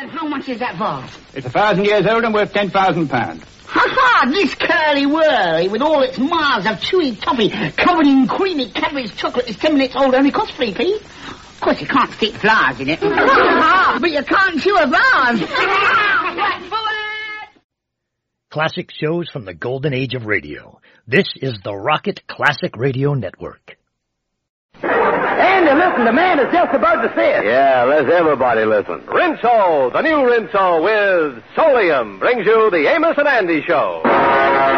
And how much is that vase? It's 1,000 years old and worth £10,000. Ha-ha! This curly-whirly, with all its miles of chewy toffee covered in creamy Cadbury's chocolate, is 10 minutes old, only costs 3p. Of course, you can't stick flowers in it. But you can't chew a vase. Right forward! Classic shows from the golden age of radio. This is the Rocket Classic Radio Network. Andy, listen, the man is just about to say it. Yeah, let's everybody listen. Rinso, the new Rinso with Solium, brings you the Amos and Andy Show.